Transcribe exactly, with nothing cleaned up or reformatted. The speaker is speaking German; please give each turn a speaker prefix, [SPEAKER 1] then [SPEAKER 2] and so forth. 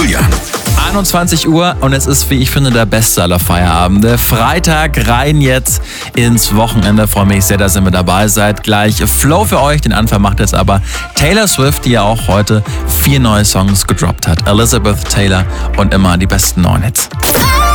[SPEAKER 1] Julian.
[SPEAKER 2] einundzwanzig Uhr und es ist, wie ich finde, der beste aller Feierabende. Freitag rein jetzt ins Wochenende. Freue mich sehr, dass ihr mit dabei seid. Gleich Flow für euch. Den Anfang macht jetzt aber Taylor Swift, die ja auch heute vier neue Songs gedroppt hat. Elizabeth Taylor und immer die besten neuen Hits.